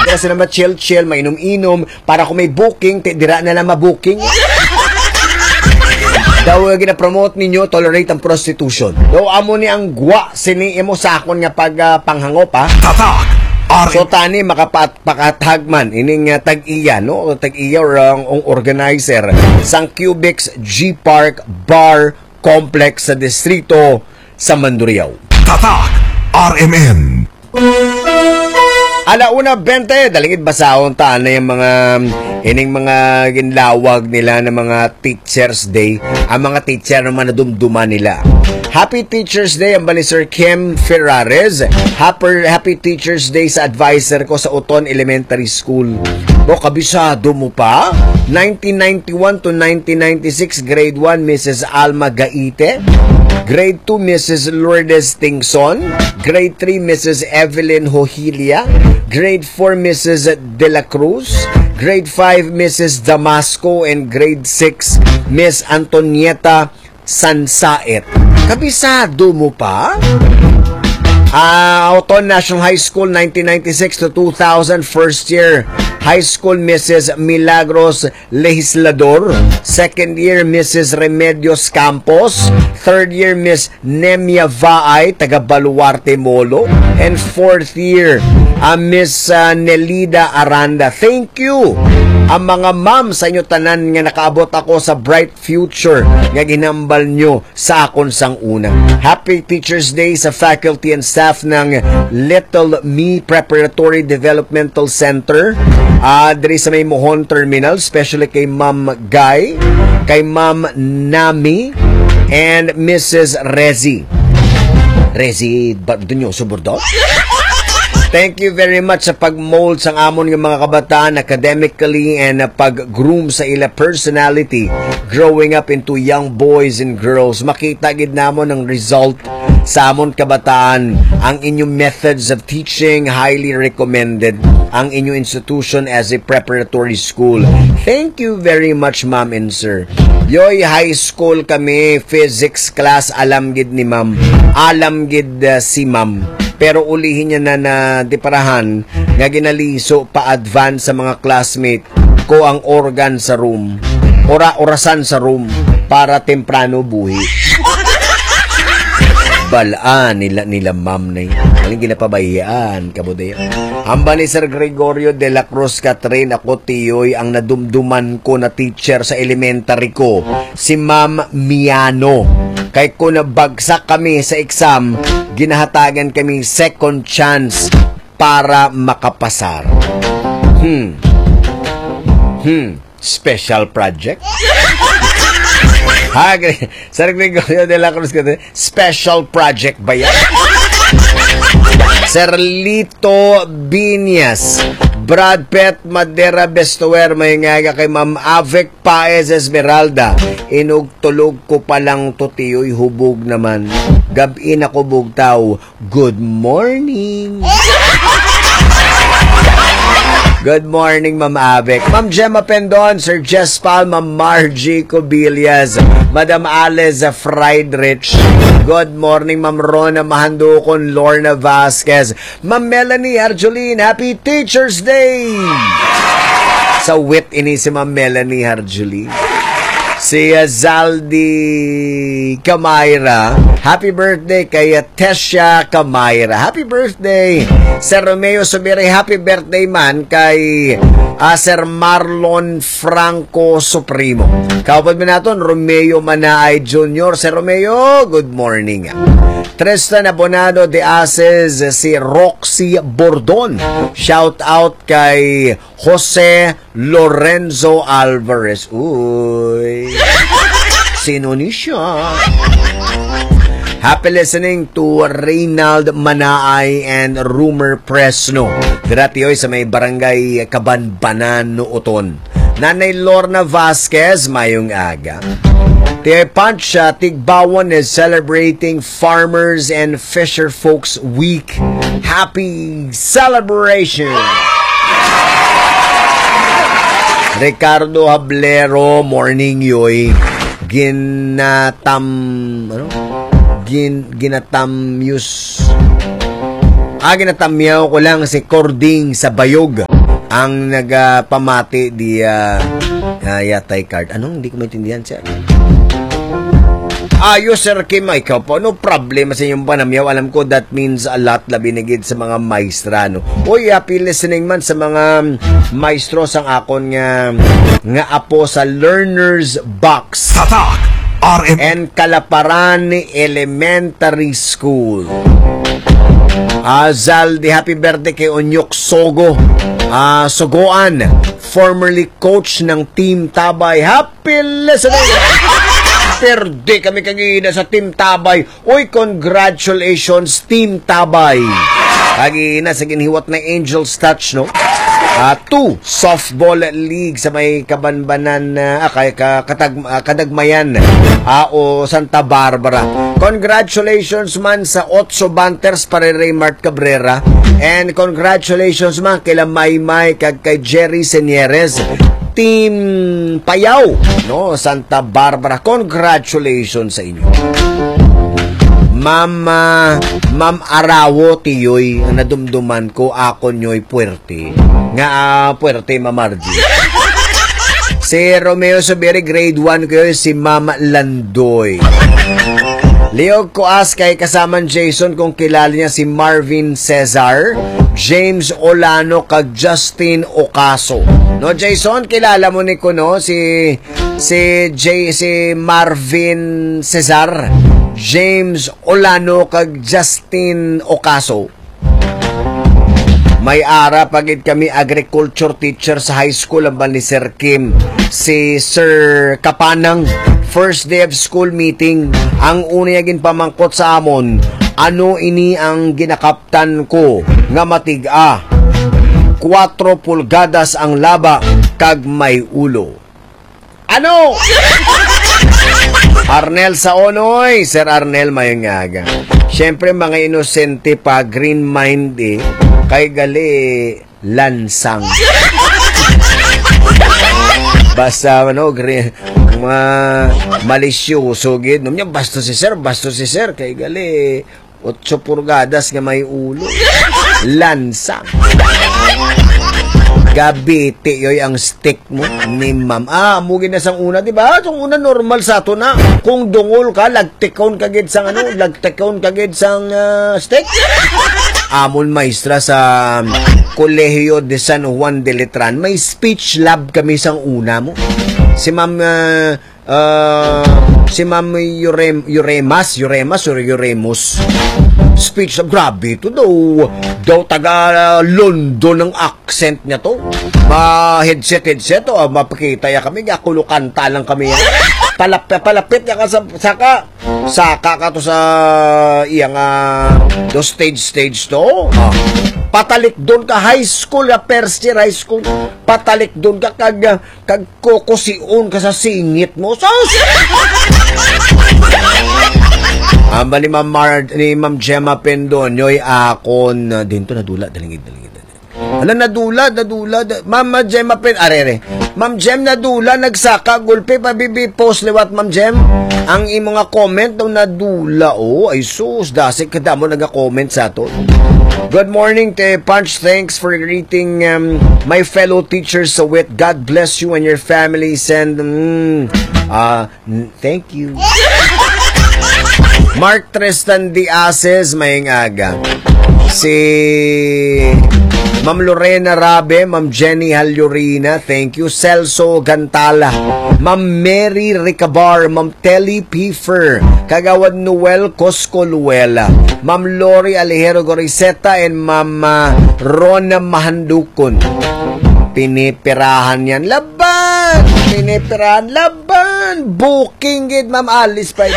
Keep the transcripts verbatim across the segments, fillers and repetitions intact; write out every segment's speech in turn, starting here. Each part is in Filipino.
Dira sila ma-chill-chill, mainom-inom, para kung may booking, dira na lang ma-booking. Daw gina-promote ninyo, tolerate ang prostitution. Daw amo ni ang gwa, sini mo sa akon nga pag uh, panghangop, ha? So tani makapakatagman ining uh, tag-iya, no? Tag-iya ang uh, organizer sang Cubics G Park Bar Complex sa distrito sa Mandurriao. Tatak R M N. Alauna bente, dalingid basahon ta na yung mga ining mga ginlawag nila ng mga Teachers Day. Ang mga teacher naman na dumduman nila. Happy Teachers Day ang bali Sir Kim Ferrares. Happy, happy Teachers Day sa advisor ko sa Uton Elementary School. O kabisado mo pa? nineteen ninety-one to nineteen ninety-six, Grade one, Missus Alma Gaite. Grade two, Missus Lourdes Tingson. Grade three, Missus Evelyn Hohilia. Grade four, Missus De La Cruz. Grade five, Missus Damasco. And Grade six, Miss Antonieta Sansaet. Kabisado mo pa? Uh, Auton National High School, nineteen ninety-six to two thousand, first year High School, Missus Milagros Legislador. Second year, Missus Remedios Campos. Third year, Miss Nemia Vaay, taga Baluarte Molo. And fourth year, uh, Miss uh, Nelida Aranda. Thank you ang mga ma'am sa inyo tanan nga nakaabot ako sa bright future nga ginambal nyo sa akon sang una. Happy Teachers Day sa faculty and staff ng Little Me Preparatory Developmental Center. Uh, diri sa may Mohon Terminal, especially kay Ma'am Guy, kay Ma'am Nami, and Missus Rezi. Rezi, ba doon yung subordot? Thank you very much sa pag-mold sa amon ng mga kabataan academically and uh, pag-groom sa ila personality growing up into young boys and girls. Makita gid namon ang result sa amon kabataan. Ang inyong methods of teaching highly recommended. Ang inyong institution as a preparatory school. Thank you very much, ma'am and sir. Yoy, high school kami, physics class, alam gid ni ma'am. Alam gid uh, si ma'am. Pero ulihin niya na na diparahan nga ginaliso pa-advance sa mga classmate ko ang organ sa room. Ora-orasan sa room para temprano buhi. Balaan nila nila ma'am na yun. Aling ginapabayaan, kabuday. Hamba ni Sir Gregorio de la Cruz Catherine, ako tiyoy ang nadumduman ko na teacher sa elementary ko. Si Ma'am Miano. Kay ko nabagsak kami sa exam, ginahatagan kami second chance para makapasar. Hmm. Hmm. Special project? Ha, Sir Gregorio de la Cruz Catherine, special project ba yan? Sir Lito Binyas, Brad Pitt Madera Bestower, may ngaga kay Ma'am Avec Paez Esmeralda. Inugtulog ko palang tutiyoy hubog naman. Gabi na ko bugtaw. Good morning. Good morning, Ma'am Avec. Ma'am Gemma Pendon, Sir Jess Pal, Ma'am Margie Cobillas, Madam Alice Friedrich. Good morning, Ma'am Rona Mahandukon, Lorna Vasquez, Ma'am Melanie Arjolin. Happy Teacher's Day! Sa wit ini si Ma'am Melanie Arjolin. Si uh, Zaldi Camayra, happy birthday kay uh, Tessia Camayra. Happy birthday! Sir Romeo Subiri, happy birthday man kay uh, Sir Marlon Franco Supremo. Kaupad mo natin, Romeo Manaay Junior Sir Romeo, good morning. Tristan Abonado de Aces, si Roxy Bordon. Shout out kay Jose Lorenzo Alvarez. Uy. Sino ni siya? Happy listening to Reynald Manaay and Rumor Presno. Gratioy sa may barangay Kabanbanan, Nuuton. Nanay Lorna Vasquez, mayong aga. Tia Punch, uh, Tigbawan is celebrating Farmers and Fisher Folks Week. Happy celebration! Ricardo Hablero, morning yoy. Ginatam, ano? Gin, ginatamyus. Ah, ginatamyaw ko lang si Cording sa Bayog. ang nagpamati di uh, uh, yatay card. Anong hindi ko maintindihan, sir? Ayos, Sir Kim, ikaw po. No problem sa inyong panamyaw. Alam ko that means a lot labi nagid sa mga maestra, no? Uy, happy listening man sa mga maestro sang akon nga nga apo sa Learner's Box. Tatak R M N And Kalaparan Elementary School. Azal, di happy birthday kay Onyok Sogo. Uh, Sogoan, formerly coach ng Team Tabay. Happy listening! Birthday kami kagina sa Team Tabay. Uy, congratulations, Team Tabay. Kagina sa ginhiwat na Angel's Touch, no? Uh, two, softball league sa may kabanbanan na uh, kay katag, uh, kadagmayan uh, o Santa Barbara. Congratulations man sa Otso Banters para Raymart Cabrera, and congratulations man kila Maymay kag kay Jerry Senieres, Team Payaw, no, Santa Barbara. Congratulations sa inyo. Ma'am, uh, Ma'am Arawo tiyoy, nadumduman ko ako nyo'y puwerte. Nga uh, puwerte, Ma'am Margie. Si Romeo Soberi, grade one ko yun, si Ma'am Landoy. Leog ko as kay kasaman Jason kung kilala niya si Marvin Cesar, James Olano kag Justin Ocaso. No, Jason, kilala mo ni ko, no? Si si J, si Marvin Cesar, James Olano kag Justin Ocaso. May ara pagid kami agriculture teacher sa high school ang ni Sir Kim. Si Sir Kapanang, first day of school meeting, ang una yagin pamangkot sa amon, ano ini ang ginakaptan ko nga matiga. Cuatro pulgadas ang laba kag may ulo. Ano? Arnel sa Onoy, Sir Arnel Mayungaga. Siyempre mga inosente pa, green mind eh, kay gali lansang. Basta ano, green, mga malisyoso gid. No, basto si Sir, basto si Sir, kay gali otso purgadas nga may ulo. Lansang. Gabiti yoy ang stick mo ni ma'am. Ah, mugin na sang una, di ba? Itong una normal sa ato na. Kung dungol ka, lagtikon kagid sang ano, lagtikon kagid sang uh, stick. Amon maestra sa Kolehiyo de San Juan de Letran, may speech lab kami sang una mo. Si ma'am uh, uh, si ma'am Yurem, Yuremas, Yuremas or Yuremus. Speech lab, grabe ito daw. Daw taga uh, London ang accent niya to. Ma headset headset to, uh, mapakita ya kami, gakulukanta lang kami yan. Palapit palapit ya ka sa saka saka ka to sa iyang uh, do stage stage to. Uh, patalik doon ka high school, ya first year high school. Patalik doon ka kag kag kukusion ka sa singit mo. So, Ang um, ni Ma'am Mar, ni Ma'am Gemma Pendonyoy akon uh, din to nadula dalingid dalingid. Ala nadula nadula da, Ma'am Gemma Pen arere. Ma'am Gem nadula nagsaka gulpe pa bibi post liwat Ma'am Gem. Ang imo nga comment daw nadula oh ay sus dasig kada mo naga-comment sa to. Good morning te Punch, thanks for greeting um, my fellow teachers so with God bless you and your families and mm, uh, thank you. Mark Tristan Diases, maying aga. Si Ma'am Lorena Rabe, Ma'am Jenny Halyurina, thank you. Celso Gantala, Ma'am Mary Ricabar, Ma'am Telly Piefer, Kagawad Noel Coscoluela, Ma'am Lori Alejero Goriseta, and Ma'am uh, Rona Mahandukon. Pinipirahan yan. Laban! Pinipirahan. Laban! Booking it, Ma'am Alice pa.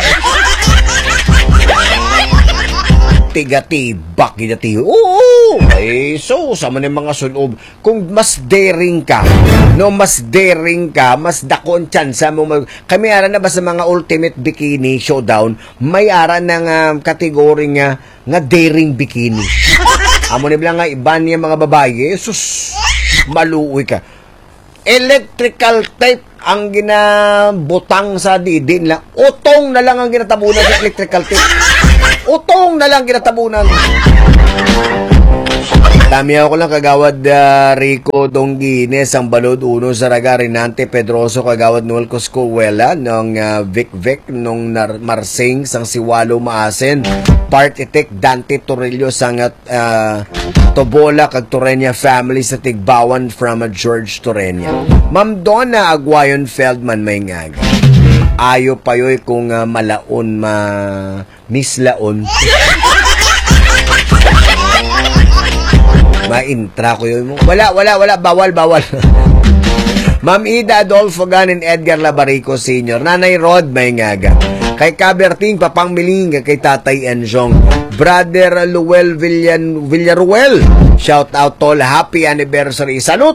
Tiga-tibak gidati. Oo! Ay, so, sama ng mga sunob. Kung mas daring ka, no, mas daring ka, mas dakon chance mo mag... Kami ara na ba sa mga Ultimate Bikini Showdown, may ara ng uh, kategory nga, nga daring bikini. Amo nila nga iban niya mga babae, sus, maluoy ka. Electrical tape ang ginabutang sa didin lang. Utong na lang ang ginatabunan sa electrical tape. Utong na lang ginatabunan. Tami ako lang kagawad uh, Rico Donguines ang balod uno sa Raga Rinante Pedroso kagawad Noel Coscuela nung uh, Vic Vic nung Nar- Marsing sang Siwalo Maasen Part Itik Dante Torrillo sang uh, Tobola kag Torreña family sa Tigbawan from uh, George Torreña. Ma'am Donna Aguayon Feldman may ngag. Ayo payoy kung uh, malaon ma mislaon. Ma-intra ko yun. Wala, wala, wala. Bawal, bawal. Ma'am Ida Adolfo Ganin Edgar Labarico Senior Nanay Rod may ngaga. Kay Caberting Papangmiling kay Tatay Enjong. Brother Luel Villan, Villaruel. Shout out tol. Happy anniversary. Salute!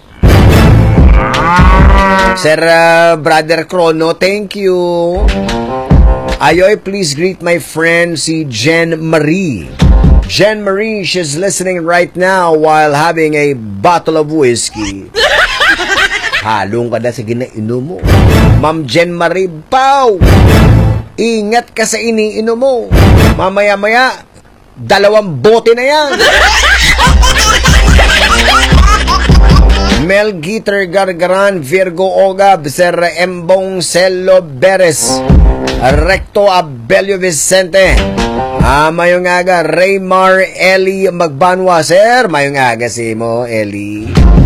Sir uh, Brother Chrono, thank you. Ayoy, please greet my friend si Jen Marie. Jen Marie, she's listening right now while having a bottle of whiskey. Halong ka na sa ginainom mo. Ma'am Jen Marie, pow! Ingat ka sa iniinom mo. Mamaya-maya, dalawang bote na yan. Mel Gitter Gargaran, Virgo Ogab, Sir Embong Celo Beres, Recto Abelio Vicente, ah, mayong aga, Raymar Eli Magbanwa, Sir, mayong aga si mo, Eli.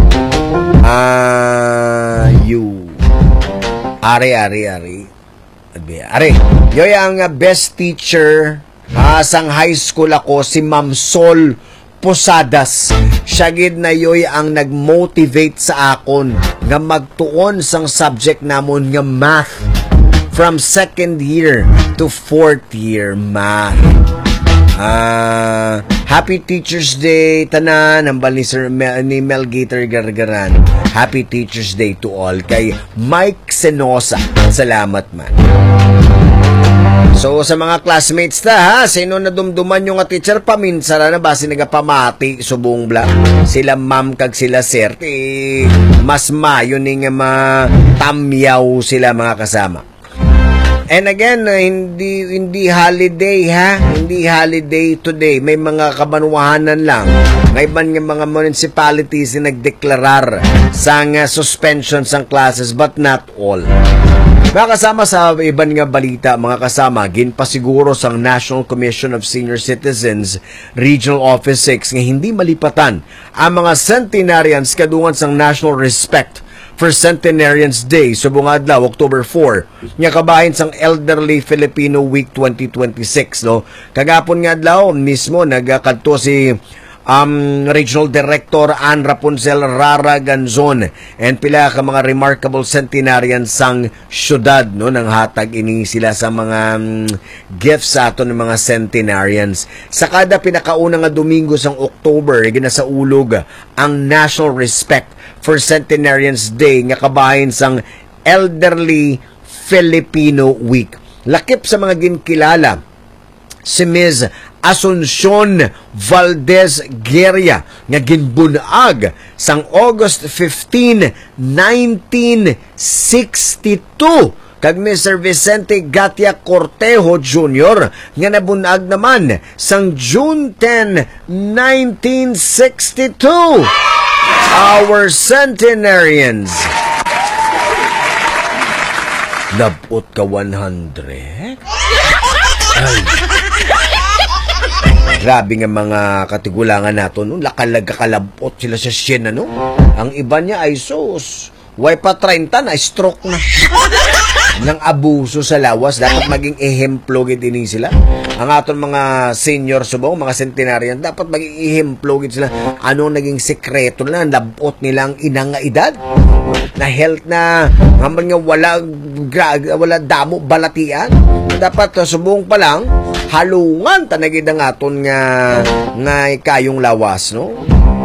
Ah, you. Ari, ari, ari. Ari, yoy ang best teacher ah, sang high school ako, si Ma'am Sol Posadas. Siya gid na yoy ang nag-motivate sa akon nga magtuon sang subject namon nga math from second year to fourth year math. Ah, Happy Teacher's Day tanan ang bal ni Sir Mel, ni Mel Gator Gargaran. Happy Teacher's Day to all kay Mike Senosa. Salamat man. So sa mga classmates ta ha, sino na dumduman yung teacher paminsara na basi nagapamati subong bla. Sila ma'am kag sila sir eh, mas mayo ning matamyaw sila mga kasama. And again, uh, hindi hindi holiday ha, hindi holiday today. May mga kabanwahanan lang. May man nga mga municipalities na nagdeklarar sang uh, suspension sang classes but not all. Mga kasama sa iban nga balita, mga kasama, ginpasiguro sang National Commission of Senior Citizens Regional Office six nga hindi malipatan ang mga centenarians kadungan sang national respect for Centenarians Day subong adlaw October four nya kabahin sang Elderly Filipino Week twenty twenty-six no. Kagapon nga adlaw mismo nagakadto si um, Regional Director Ann Rapunzel Rara Ganzon and pila ka mga remarkable centenarians sang syudad no nang hatag ini sila sa mga um, gifts sa aton ng mga centenarians. Sa kada pinakauna nga Domingo sang October ginasaulog ang National Respect for Centenarians Day nga kabahin sang Elderly Filipino Week. Lakip sa mga ginkilala si Miz Asuncion Valdez Guerra nga ginbunag sang August fifteenth, nineteen sixty-two kag Mister Vicente Gatia Cortejo Junior nga nabunag naman sang June tenth, nineteen sixty-two. Our centenarians. Labot ka one hundred? Ay. Grabe nga mga katigulangan nato. No? Lakalag-kalabot sila sa sien, ano? Ang iba niya ay sus. Way pa thirty na, stroke na. Nang abuso sa lawas, dapat maging ehemplo gid ini sila. Ang aton mga senior subong, mga centenarian, dapat maging ehemplo gid sila. Anong naging sekreto na labot nilang inang nga edad? Na health na, naman nga wala, wala damo balatian. Dapat subong pa lang, halungan tanagid ang aton nga, nga kayong lawas, no?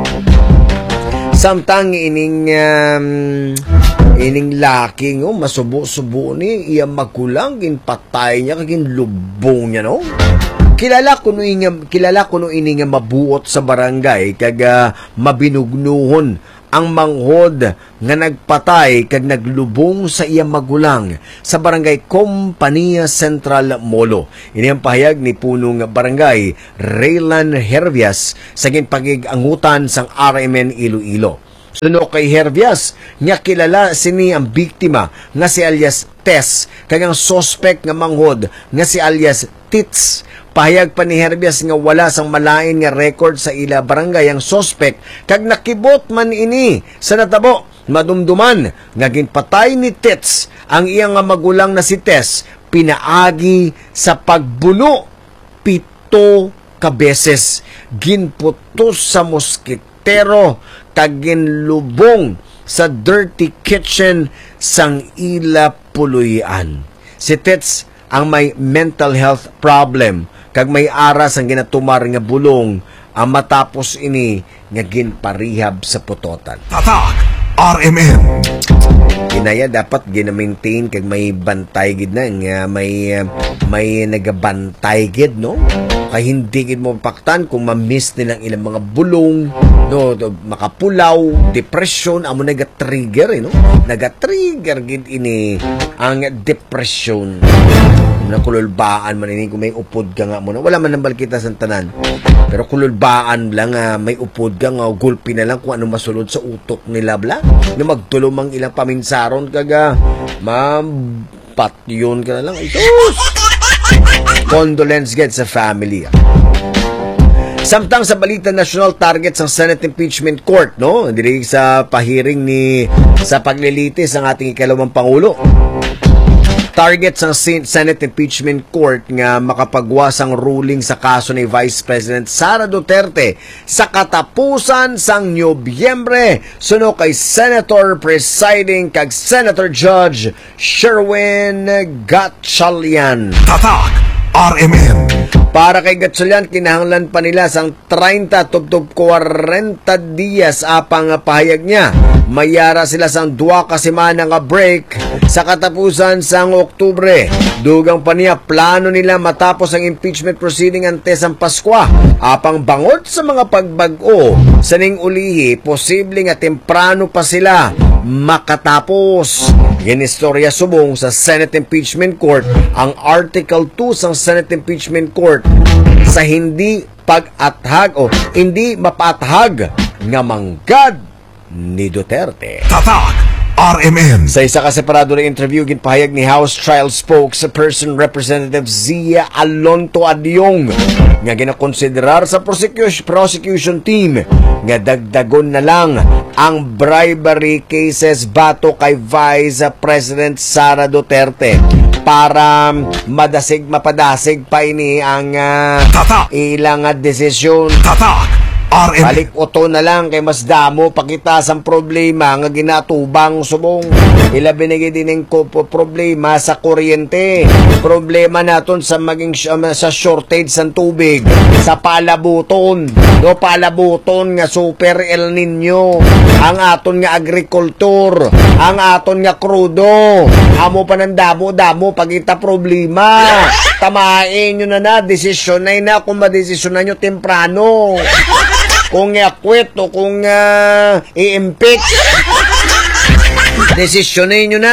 Samtang ining um, ining laki ngo masubo-subo ni iya magkulang ginpatay niya kagin lubong niya no. Kilala kuno inga kilala kuno ini nga mabuot sa barangay kag uh, mabinugnuhon ang manghod nga nagpatay kag naglubong sa iyang magulang sa barangay Compania Central, Molo. Ini ang pahayag ni punong barangay Raylan Hervias sa ginpagig-angutan sang R M N Iloilo. Suno kay Hervias, nga kilala sini ang biktima nga si alias Tess, kag ang suspect nga manghod nga si alias Tits. Pahayag pa ni Hervias nga wala sang malain nga record sa ila barangay ang suspect, kag nakibot man ini sa natabo madumduman nga ginpatay ni Tits ang iyang nga magulang na si Tess pinaagi sa pagbuno pito ka beses, ginputos sa moskitero kag ginlubong sa dirty kitchen sang ila puluyan. Si Tits ang may mental health problem kag may aras ang ginatumar nga bulong ang matapos ini nga ginparihab sa putotan. Tatak R M N. Inaya dapat gina-maintain kag may bantay gid na nga may may nagabantay gid no. Kay hindi gid mo paktan kung ma-miss nilang ilang mga bulong no, makapulaw, depression amo naga-trigger eh, no. Naga-trigger gid ini ang depression. Nakululbaan man ini kung may upod ka nga mo na. Wala man nambal kita sa tanan. Pero kululbaan lang nga may upod ka nga gulpi na lang kung ano masulod sa utok nila bla. Na magtulong ang ilang paminsaron kaga mapatyon ka na lang. Itos! Condolence get sa family. Samtang sa balita national target sa Senate Impeachment Court, no? Diri sa pahiring ni sa paglilitis ng ating ikalawang Pangulo. Target sa Senate Impeachment Court nga makapagwasang ruling sa kaso ni Vice President Sara Duterte sa katapusan sang Nobyembre suno kay Senator Presiding kag Senator Judge Sherwin Gatchalian. Tatak R M N. Para kay Gatchalian, kinahanglan pa nila sang thirty tubtob forty dias apang pahayag niya. Mayara sila sang dua ka semana nga break sa katapusan sang Oktubre. Dugang pa niya plano nila matapos ang impeachment proceeding antes ang Pasko. Apang bangot sa mga pagbag-o sa ning ulihi, posible nga temprano pa sila makatapos. Ginistorya subong sa Senate Impeachment Court ang Article two sang Senate Impeachment Court sa hindi pag-athag o hindi mapaathag nga manggad ni Duterte. Tatak R M N. Sa isa ka separado na interview, ginpahayag ni House Trial Spokesperson Representative Zia Alonto Adyong nga ginakonsiderar sa prosecution, prosecution team nga dagdagon na lang ang bribery cases bato kay Vice President Sara Duterte para madasig mapadasig pa ini ang uh, ilang desisyon. Tatak R M N. Balik oto na lang kay mas damo pakita sang problema nga ginatubang subong. Ila binigay din ng problema sa kuryente. Problema naton sa maging sa shortage sa tubig, sa palabuton. Do palabuton nga super El Nino. Ang aton nga agriculture, ang aton nga krudo. Amo pa ng damo-damo pagita problema. Tamain nyo na na, desisyon na na kung madesisyonan nyo temprano. Kung i-acquit o kung uh, i-impeach, desisyonin nyo na.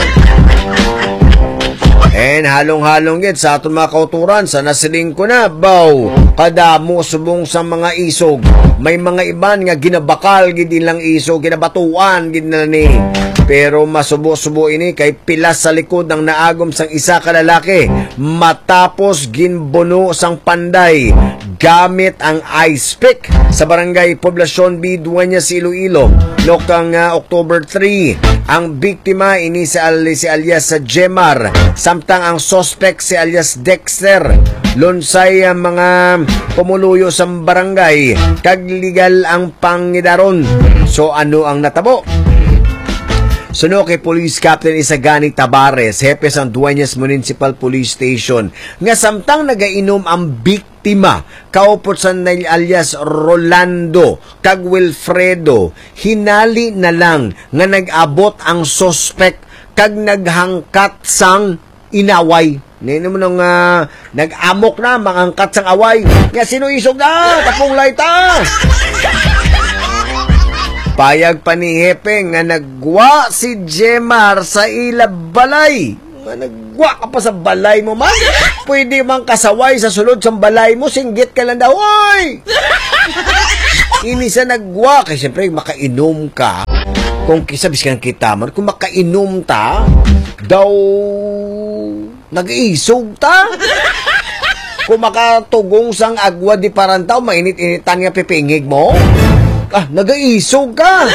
And halong-halong gid sa aton mga kauturan sa nasiling ko na baw kadamo subong sa mga isog. May mga iban nga ginabakal gid lang isog, ginabatuan gid na ni. Pero masubo-subo ini kay pilas sa likod ng naagom sang isa ka lalaki matapos ginbuno sang panday gamit ang ice pick sa barangay Poblacion B, Dueñas, Iloilo nokang uh, October three. Ang biktima ini si, al si alias sa Jemar, samtang ang suspect si alias Dexter. Lunsay ang mga pumuluyo sa barangay kag legal ang pangidaron. So ano ang natabo? Suno kay Police Captain Isagani Tabares, hepe sa Dueñas Municipal Police Station, nga samtang nagainom ang biktima, kaupot sa alias Rolando kag Wilfredo, hinali na lang nga nag-abot ang suspect kag naghangkat sang inaway. Nino mo nang uh, nag-amok na, mangangkat sang away. Nga sino isog na, tapong light ah! Payag pa ni Hepe nga nagwa si Jemar sa ila balay. Nga nagwa ka pa sa balay mo man. Pwede mang kasaway sa sulod sa balay mo, singgit ka lang daw. Oy! Ini sa nagwa, kasi siyempre makainom ka. Kung kisabis ka ng kita man, kung makainom ta, daw nag-iisog ta. Kung makatugong sang agwa di parantaw, mainit-initan nga pipingig mo, ah, nag-iisog ka.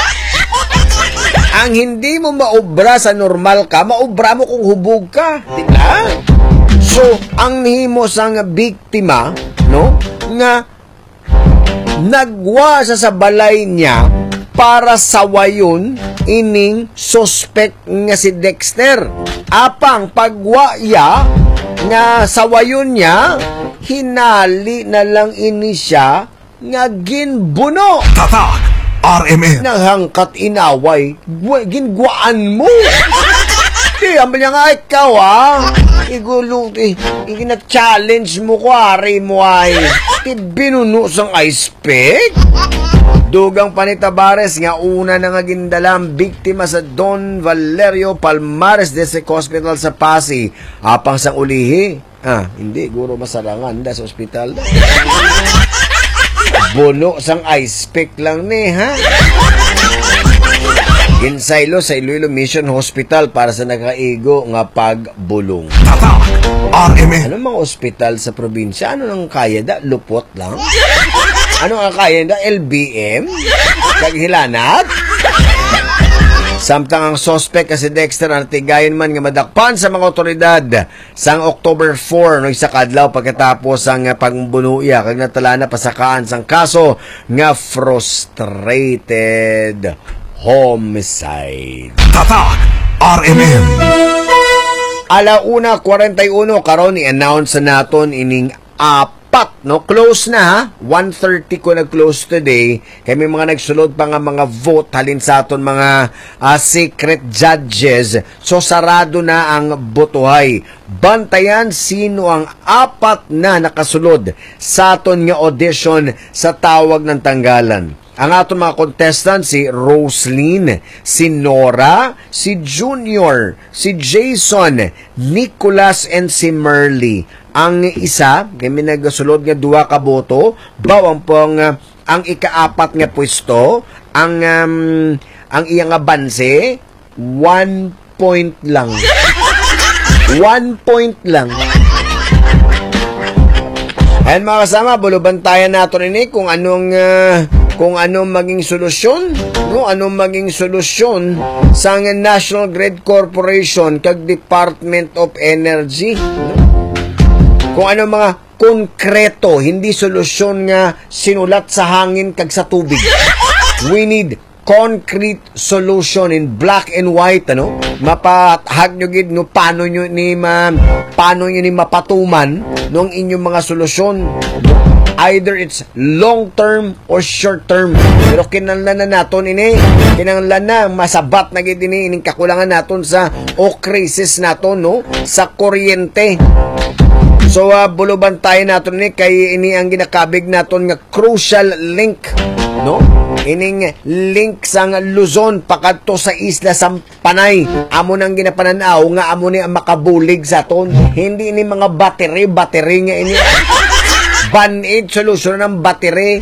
Ang hindi mo maobra sa normal ka, maobra mo kung hubog ka. Diba? So, ang himo sang biktima, no, nga nagwa sa sa balay niya para sawayon ining suspect nga si Dexter. Apang pagwa ya nga sawayon niya, hinali na lang ini siya nga ginbuno. Tatak R M N. Nahangkat inaway, gingwaan mo. Di, ang niya nga ikaw ah. Igulo, eh, igina-challenge mo ko, ari mo ay. Binuno sang ice pick. Dugang Panitabares nga una na nga gindalang biktima sa Don Valerio Palmares District Hospital sa Pasig. Apang sa ulihi. Ah, hindi, guro masarangan da sa ospital. Buno sang ice pick lang ni, ha? Ginsaylo sa Iloilo Mission Hospital para sa nakaigo nga pagbulong. Tatak R M N. Ano mga ospital sa probinsya? Ano nang kaya da? Lupot lang? Ano ang kaya da? L B M? Kaghilanat? Samtang ang sospek kasi Dexter Artigayan man nga madakpan sa mga otoridad sang October four no isa kadlaw pagkatapos ang pagbunuya kag natala na pasakaan sang kaso nga frustrated homicide. Tatak R M N. Alauna forty-one karon i-announce na naton ining apat, no? Close na ha. one thirty ko nag-close today. Kaya may mga nagsulod pa nga mga vote halin sa aton mga uh, secret judges. So sarado na ang botohay. Bantayan sino ang apat na nakasulod sa aton nga audition sa tawag ng tanggalan. Ang aton mga contestant si Roslyn, si Nora, si Junior, si Jason, Nicholas, and si Merly. Ang isa, kami nagsulod nga duwa ka boto, bawang pong uh, ang ikaapat nga pwesto, ang um, ang iyang nga banse, one point lang. One point lang. Ayan mga kasama, bulubantayan natin ini kung anong uh, kung anong maging solusyon, no? Anong maging solusyon sa National Grid Corporation kag Department of Energy, no? Kung anong mga konkreto, hindi solusyon nga sinulat sa hangin kag sa tubig. We need concrete solution in black and white, ano? Mapahag nyo gid no paano nyo ni ma, paano nyo ni mapatuman nung inyong mga solusyon. Either it's long term or short term. Pero kinahanglan na naton ini, kinahanglan na masabat na gid ini ining kakulangan naton sa o crisis naton, no, sa kuryente. So uh, buluban tayo naton ni kay ini ang ginakabig naton nga crucial link, no? Ining link sang Luzon pakadto sa isla sa Panay. Amo nang ginapananaw nga amo ni ang makabulig sa aton. Hindi ini mga battery, battery nga ini. Band-aid solution ng battery.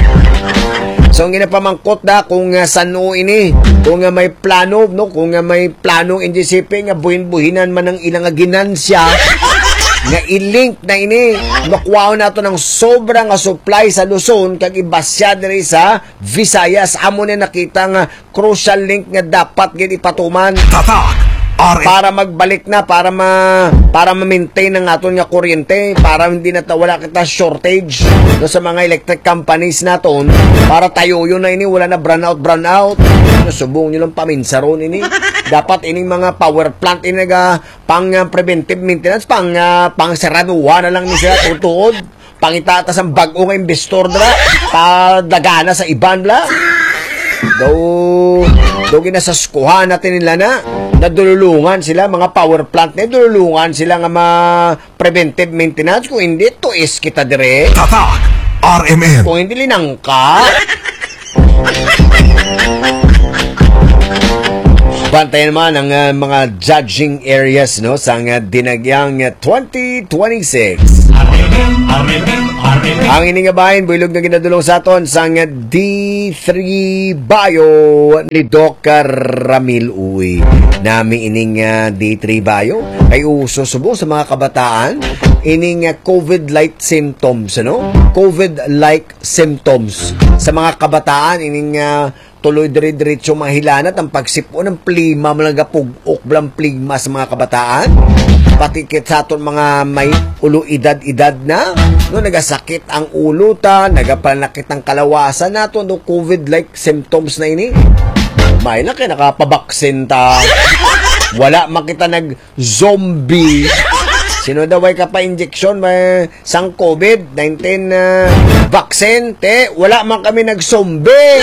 So ang ginapamangkot na kung uh, sano ini, kung uh, may plano, no, kung uh, may planong N G C P nga buhin-buhinan man ang ilang ginansya nga i-link na ini, makuha nato ng sobrang supply sa Luzon kag ibasya diri sa Visayas. Amo na nakita nga crucial link nga dapat gid ipatuman. Tatak Para magbalik na, para ma para ma-maintain ang aton nga kuryente, para hindi na ta, wala kita shortage no, sa mga electric companies naton, para tayo yun na ini, wala na brown out, brown out. Subong nyo lang paminsaron ini. Dapat ining mga power plant ini nga pang uh, preventive maintenance, pang uh, pang saraduwa na lang ni sila tutuod. Pangitatas ang bag-o nga investor dra, pa dagana sa iban la. Daw, daw ginasaskuhan natin nila na nadululungan sila, mga power plant na dululungan sila nga ma-preventive maintenance. Kung hindi, tuis kita dire. Tatak R M N. Kung hindi linangka. Bantayan naman ang uh, mga judging areas no sa uh, dinagyang uh, twenty twenty-six. R M M, R M M, R M M. Ang iningabahin, builog na ginadulong sa aton sa uh, D three Bio ni Doc Ramil Uy. Nami ining uh, D three Bio ay uso subo sa mga kabataan ining uh, COVID-like symptoms, ano? COVID-like symptoms sa mga kabataan ining uh, tuloy dire-diretso mahilanat ang pagsipon ng plima mga pug-ok blang plima sa mga kabataan pati kit sa aton mga may ulo edad-edad na no nagasakit ang ulo ta nagapanakit ang kalawasan nato no COVID-like symptoms na ini may na kay nakapabaksin ta wala makita nag zombie sino daw ay kapa-injection may sang COVID nineteen uh, vaccine te wala man kami nag-zombie.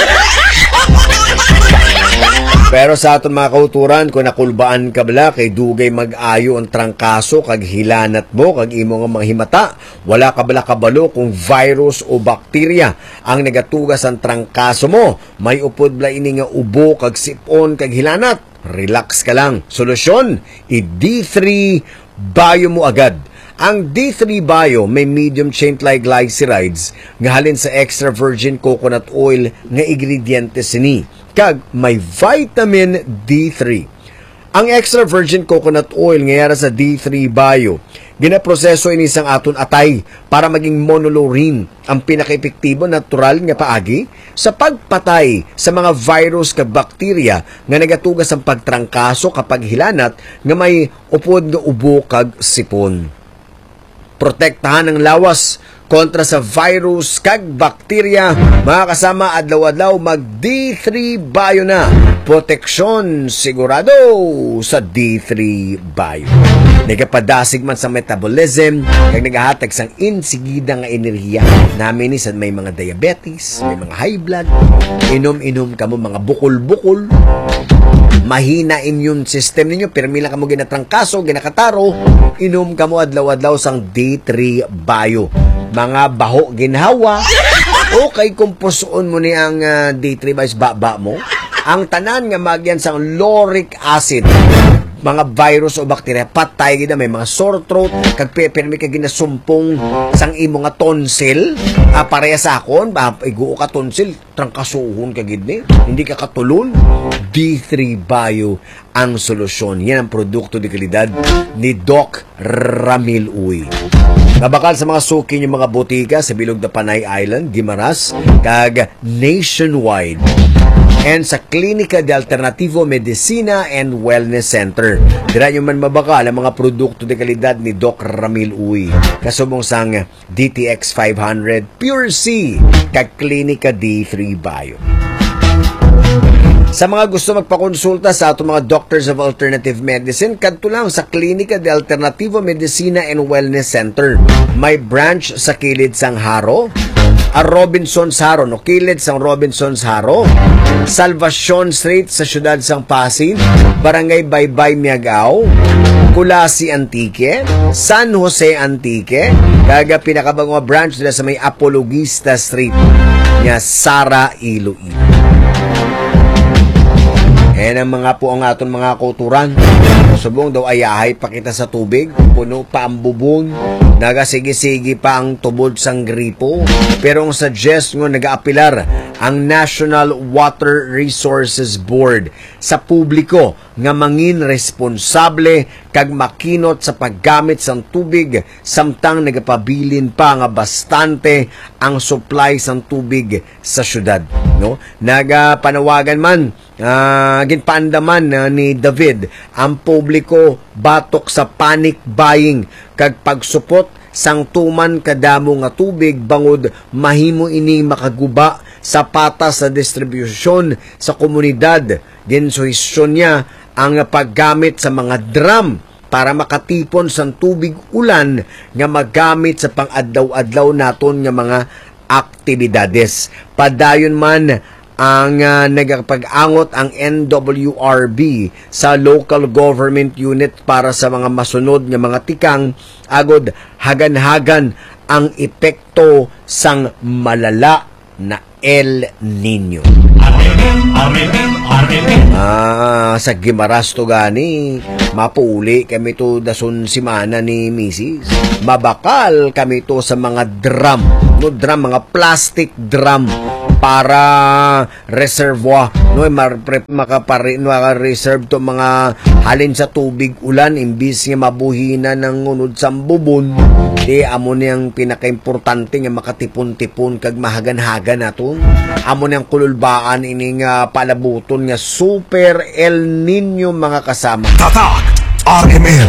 Pero sa aton mga kauturan, kung nakulbaan ka bala, kay dugay mag-ayo ang trangkaso, kag hilanat mo, kag imo nga mga himata, wala ka bala kabalo kung virus o bakterya ang nagatugas ang trangkaso mo. May upod bala ini nga ubo, kag sipon, kag hilanat. Relax ka lang. Solusyon, i-D three Bio mo agad. Ang D three Bio may medium chain triglycerides nga halin sa extra virgin coconut oil nga ingrediente sini. Kag may vitamin D three. Ang extra virgin coconut oil nga yara sa D three Bio, ginaproseso ini sang aton atay para maging monolaurin, ang pinaka-epektibo natural nga paagi sa pagpatay sa mga virus kag bakterya nga nagatugas ang pagtrangkaso kapag hilanat nga may upod nga ubo kag sipon. Protektahan ang lawas kontra sa virus kag bakterya. Mga kasama, adlaw-adlaw mag D three Bio na. Proteksyon sigurado sa D three Bio. Nagapadasig man sa metabolism kag nagahatag sang insigida nga enerhiya. Namin ni sa may mga diabetes, may mga high blood, inom-inom kamo mga bukol-bukol. Mahina immune system ninyo, pero mila kamo ginatrangkaso, ginakataro, inom kamo adlaw-adlaw sang D three Bio. Mga baho ginhawa, o kay kumpusoon mo ni ang uh, D three Bio baba mo, ang tanan nga magyan sang lauric acid, mga virus o bakterya, patay gina, may mga sore throat, kag permi ka ginasumpong sang imo nga tonsil, ah, pareha sa akon, ah, iguo ka tonsil, trangkasuhon ka gidni, hindi ka katulon, D three Bio ang solusyon. Yan ang produkto de kalidad ni Doc Ramil Uy. Nabakal sa mga suki yung mga botika sa bilog na Panay Island, Guimaras, kag nationwide. And sa Klinika de Alternativo Medicina and Wellness Center. Dira nyo man mabakal ang mga produkto de kalidad ni Doc Ramil Uy. Kasubong sang D T X five hundred Pure C kag Klinika D three Bio. Sa mga gusto magpakonsulta sa atong mga Doctors of Alternative Medicine, kadto lang sa Klinika de Alternativo Medicina and Wellness Center. May branch sa kilid sang Haro, a Robinson's Haro, no kilid sang Robinson's Haro, Salvacion Street sa siyudad sang Pasig, Barangay Baybay Miagao, Kulasi Antique, San Jose Antique, kaga pinakabagong branch nila sa may Apologista Street nga Sara Iloilo. Eh ang mga po ang aton mga kuturan. Subong daw ayahay pa kita sa tubig, puno pa ang bubong, nagasigi-sigi pa ang tubod sang gripo. Pero ang suggest ngo nag-aapilar ang National Water Resources Board sa publiko nga mangin responsable kag makinot sa paggamit sang tubig samtang nagapabilin pa nga bastante ang supply sang tubig sa syudad, no? Nagapanawagan man Uh, ginpaandaman uh, ni David ang publiko batok sa panic buying kag pagsupot sang tuman kadamo nga tubig bangod mahimo ini makaguba sa patas sa distribusyon sa komunidad. Ginsuhisyon niya ang paggamit sa mga drum para makatipon sang tubig ulan nga magamit sa pang-adlaw-adlaw naton nga mga aktibidades. Padayon man ang uh, nagpag-angot ang N W R B sa local government unit para sa mga masunod nga mga tikang agod hagan-hagan ang epekto sang malala na El Nino. R M M, R M M, R M M. Ah, sa Gimaras to gani, mapuuli kami to dason simana ni Missus Mabakal kami to sa mga drum, no drum, mga plastic drum para reservoir, no makapare maka-reserve to mga halin sa tubig ulan imbis nga mabuhina ng unod sa bubon. Di amo niyang pinakaimportante nga makatipon-tipon kag mahagan-hagan naton. Amo niyang kululbaan ining uh, palabuton nga Super El Nino mga kasama. Tatak R M N.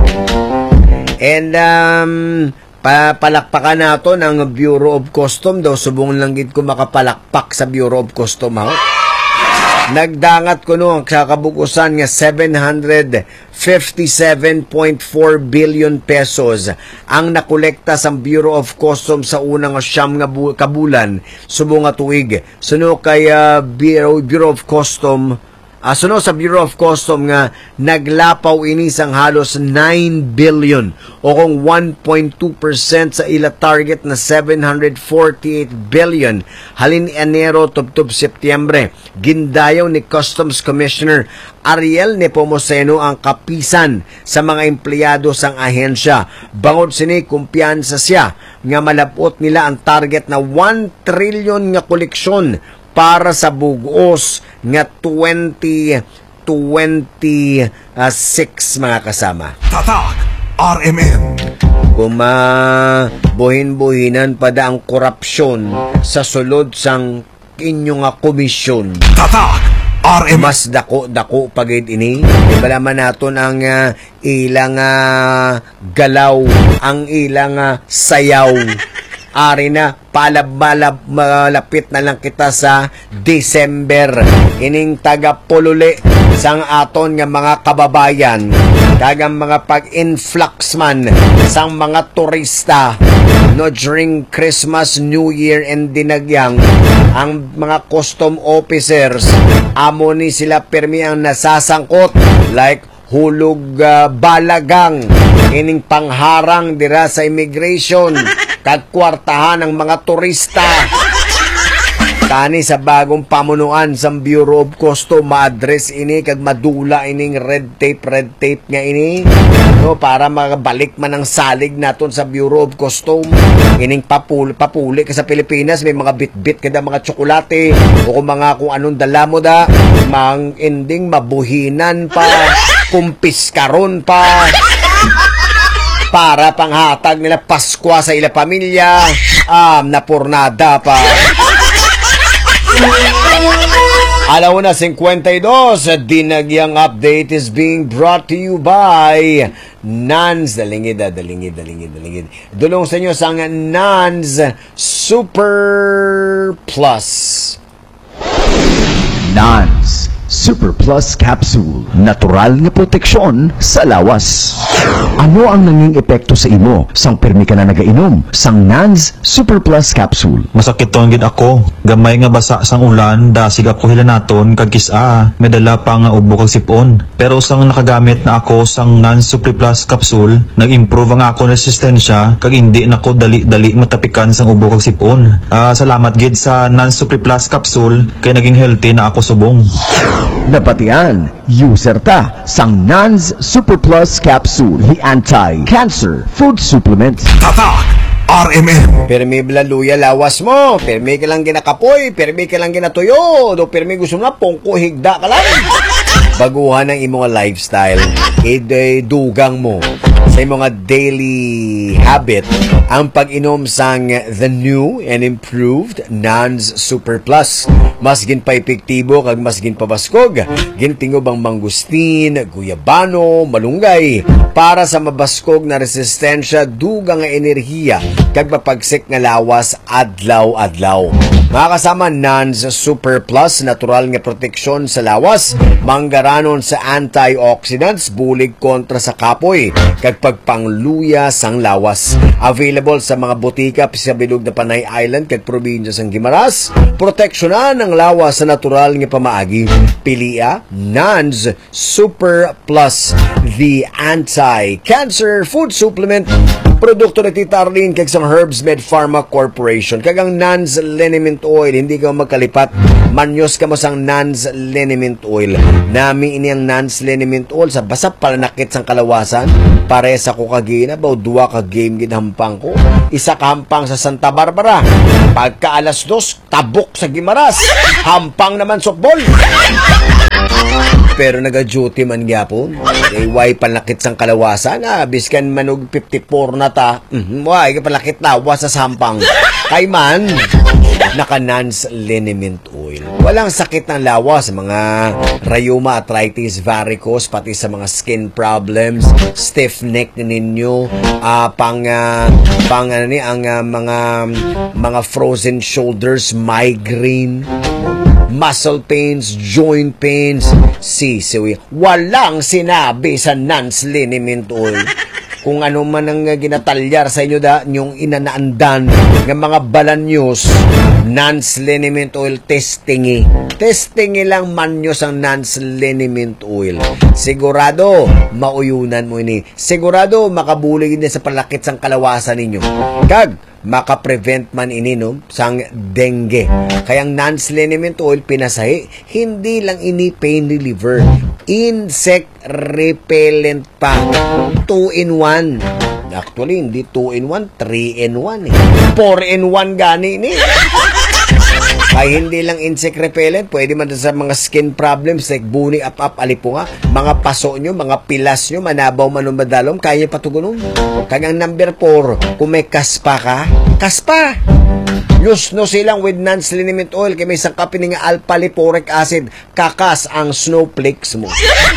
And um papalakpakan nato ng Bureau of Custom daw, subong lang gid ko makapalakpak sa Bureau of Custom ha. Nagdangat ko no sa kabukusan nga seven hundred fifty-seven point four billion pesos ang nakolekta sa Bureau of Custom sa unang siyam nga kabulan subong nga tuig. Suno kay uh, Bureau, Bureau of Custom Uh, suno sa Bureau of Custom nga naglapaw ini sang halos nine billion o kung one point two percent sa ila target na seven hundred forty-eight billion halin Enero tubtob Setyembre. Gindayaw ni Customs Commissioner Ariel Nepomuceno ang kapisan sa mga empleyado sang ahensya. Bangod sini kumpiyansa siya nga malapot nila ang target na one trillion nga koleksyon para sa bugos nga twenty twenty-six mga kasama. Tatak R M N. Kung mabuhin-buhinan pa da ang korupsyon sa sulod sang inyong nga komisyon. Tatak R M N. Mas dako-dako pagid ini. Ibalaman naton ang uh, ilang uh, galaw, ang ilang uh, sayaw. Ari na, palab-malab, malapit na lang kita sa December. Ining taga-pululi sang aton nga mga kababayan, kagang mga pag-influx man sang mga turista no during Christmas, New Year, and dinagyang ang mga custom officers amo ni sila permi ang nasasangkot like hulog uh, balagang ining pangharang dira sa immigration kagkwartahan ng mga turista. Kani sa bagong pamunuan sa Bureau of Custom ma-address ini kag madula ining red tape red tape nga ini no para makabalik man ang salig naton sa Bureau of Custom. Ining papuli papuli ka sa Pilipinas may mga bit-bit kada mga tsokolate o kung mga kung anong dala mo da mang ending mabuhinan pa kumpiskaron pa para panghatag nila Pasko sa ila pamilya, um, napurnada pa. Alauna fifty-two, dinagyang update is being brought to you by Nans. Dalingid, dalingid, dalingid, dalingid. Dulong sa inyo sa Nans Super Plus. Nans Super Plus Capsule. Natural nga proteksyon sa lawas. Ano ang nanging epekto sa imo sang permi ka na nagainom sang Nans Super Plus Capsule? Masakit ton gid ako. Gamay nga basa sang ulan, dasig ako hilanaton kag kisa. Medala pa nga ubo kag sipon. Pero sang nakagamit na ako sang Nans Super Plus Capsule, nag-improve ang ako resistensya kag hindi nako dali-dali matapikan sang ubo kag sipon. Uh, salamat gid sa Nans Super Plus Capsule kay naging healthy na ako subong. Napatian, user ta sang Nans Super Plus Capsule, the anti-cancer food supplement. Tatak R M N. Permi blaluya lawas mo, permi ka lang ginakapoy, permi ka lang ginatuyo, do permi gusto na pongko higda ka lang. Baguhan ang imong lifestyle, iday dugang mo sa imong daily habit ang pag-inom sang the new and improved Nans Super Plus. Mas gin pa epektibo kag mas gin pabaskog. Gintingob ang mangustin, guyabano, malunggay para sa mabaskog na resistensya, dugang nga enerhiya kag mapagsik nga lawas adlaw-adlaw. Mga kasama, Nans Super Plus, natural nga proteksyon sa lawas, manggaranon sa antioxidants, bulig kontra sa kapoy, kag pagpangluya sang lawas. Available sa mga butika sa bilog na Panay Island kag probinsya sang Gimaras. Proteksyonan ang lawas sa natural nga pamaagi. Pilia Nans Super Plus, the anti-cancer food supplement. Produkto na Tita Arlene kag sang Herbs Med Pharma Corporation. Kagang Nans Liniment Oil, hindi ka magkalipat Manyos ka mo sang Nans Liniment Oil. Nami ini ang Nans Liniment Oil sa basa palanakit sang kalawasan. Pare sa ko kagina ba duwa ka game ginhampang ko. Isa ka hampang sa Santa Barbara. Pagka alas dos, tabok sa Gimaras. Hampang naman sokbol. Pero naga-duty man gyapon. Eh, why palakit sang kalawasan? Ah, biskan manog fifty-four na ta. Mm, why palakit na wa sa sampang. Kay man naka Nans Liniment Oil. Walang sakit ng lawas, mga rheuma, arthritis, varicose, pati sa mga skin problems, stiff neck ninyo, uh, pang uh, pang ano ni ang uh, mga mga frozen shoulders, migraine, muscle pains, joint pains, sisiwi. Walang sinabi sa Nans Liniment Oil. Kung ano man ang ginatalyar sa inyo da, yung inanaandan ng mga balanyos, Nans Liniment Oil testingi. Testingi lang manyos ang Nans Liniment Oil. Sigurado, mauyunan mo ini. Sigurado, makabulig din sa palakit sang kalawasan ninyo. Kag, makaprevent man ini no sang dengue. Kayang Nans Liniment Oil pinasahi, hindi lang ini pain reliever, insect repellent pa. two in one. Actually, hindi two in one, three in one eh. four in one gani ni. Ay hindi lang insect repellent, pwede man sa mga skin problems like buni, ap-ap, alipunga, mga paso nyo, mga pilas nyo, manabaw man madalom, kaya patugunon. Kagang number four, kung may kaspa ka, kaspa. Use no silang with Nans Liniment Oil, kaya may sangkapin nga alpha lipoic acid, kakas ang snowflakes mo.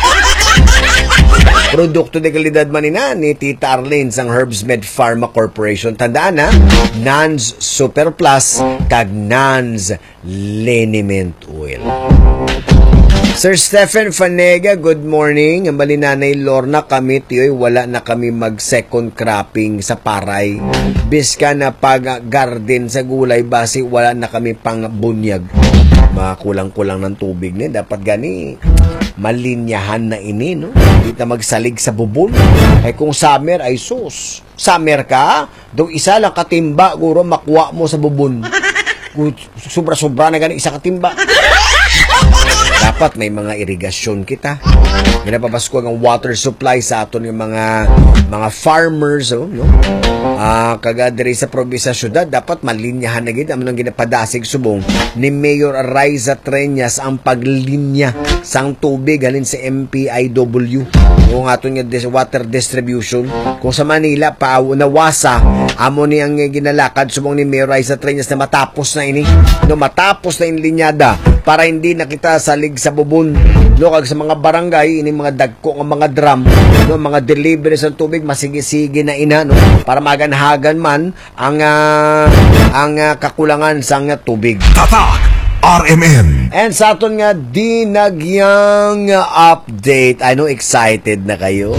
Produkto de kalidad manina ni Tita Arlene sang Herbs Med Pharma Corporation. Tandaan na, Nans Super Plus kag Nans Liniment Oil. Sir Stephen Fanega, good morning. Ang bali nanay Lorna, kami tiyoy wala na kami mag second cropping sa paray. Biska na pag garden sa gulay basi wala na kami pang bunyag. Makulang-kulang ng tubig ni dapat gani malinyahan na ini no. Hindi na magsalig sa bubon. Ay kung summer ay sus. Summer ka, do isa lang katimba guro makuha mo sa bubon. Sobra-sobra na gani isa katimba. Dapat may mga irigasyon kita. Ginapapasko ang water supply sa aton ng mga mga farmers, oh, no? Ah, uh, kaga diri sa probinsya syudad dapat malinyahan na gid among ginapadasig subong ni Mayor Raiza Treñas ang paglinya sang tubig halin sa M P I W. Kung aton nga dis water distribution kung sa Manila pa nawasa amo ni ang ginalakad subong ni Mayor Raiza Treñas na matapos na ini, no matapos na in linyada para hindi na kita salig sa bubon no kag sa mga barangay ini mga dagko nga mga drum no mga delivery sa tubig masigi-sige na ina no para maganhagan man ang uh, ang uh, kakulangan sa nga tubig. Tatak R M N. And sa aton nga dinagyang update, I know excited na kayo.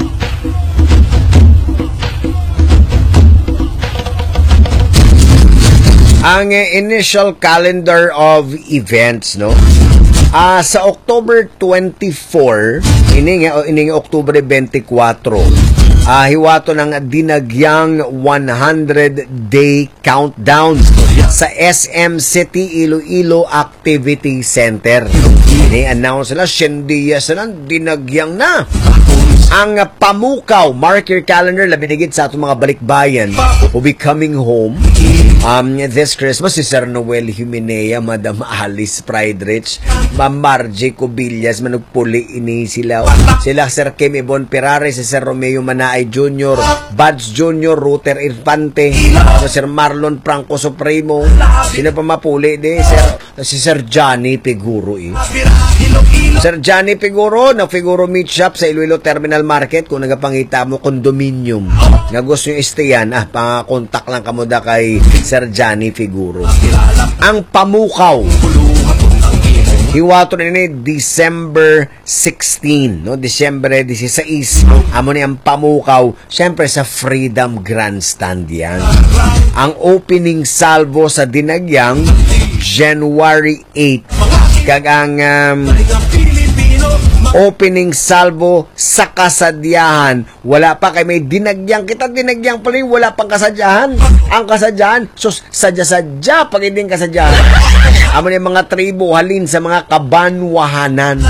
Ang uh, initial calendar of events, no? Ah, uh, sa October twenty-four, ini nga ini nga October twenty-four. Ah, uh, hiwato ng dinagyang one hundred day countdown sa S M City Iloilo Activity Center. Ini-announce nila siyendiyas na dinagyang na ang Pamukaw. Mark your calendar, labinigid sa atong mga balikbayan will be coming home um, this Christmas. Si Sir Noel Jimenea, Madam Alice Friedrich, Ma'am Margie Cubillas, manugpuli ini sila. Sila Sir Kim Ibon Pirare, si Sir Romeo Manaay Junior, Buds Junior, Ruter Infante, Sir Marlon Franco Supremo, sino pa mapuli di? Sir, si Sir Johnny Piguro eh. Sir Johnny Piguro, na Figuro Meat Shop sa Iloilo Terminal Market. Kung nagapangita mo condominium nga gusto nyo istayan, ah, pa-contact lang kamo da kay Sir Johnny Figuro. Ang Pamukaw, hiwato na ni December sixteen, no? December sixteen, amo ni ang Pamukaw, syempre sa Freedom Grandstand yan. Ang opening salvo sa dinagyang January eighth. Kag ang um, opening salvo sa kasadyahan. Wala pa kay may dinagyang kita, dinagyang pa rin, wala pang kasadyahan. Ang kasadyahan, sus, sadya-sadya pag hindi kasadyahan. amo ni mga tribo halin sa mga kabanwahanan.